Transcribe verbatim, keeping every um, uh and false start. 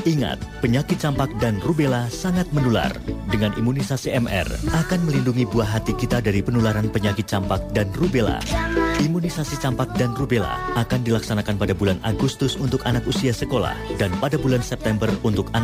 Ingat, penyakit campak dan rubella sangat menular. Dengan imunisasi M R akan melindungi buah hati kita dari penularan penyakit campak dan rubella. Imunisasi campak dan rubella akan dilaksanakan pada bulan Agustus untuk anak usia sekolah dan pada bulan September untuk anak